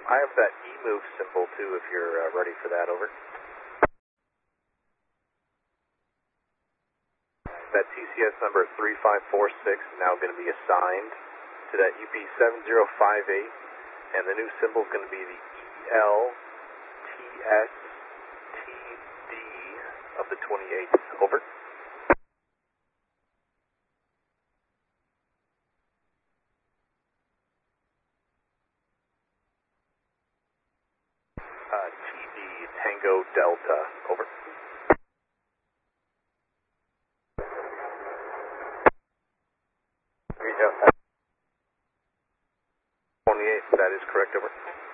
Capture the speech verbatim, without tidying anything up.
I have that E-move symbol too if you're uh, ready for that, over. That T C S number three five four six is now going to be assigned to that U P seven zero five eight, and the new symbol is going to be the E L T S T D of the twenty-eighth, over. Uh, T D Tango Delta, over. twenty-eight, that is correct, over.